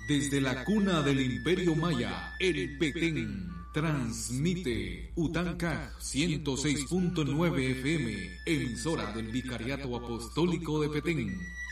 Desde la cuna del Imperio Maya, el Petén, transmite Utancaj 106.9 FM, emisora del Vicariato Apostólico de Petén.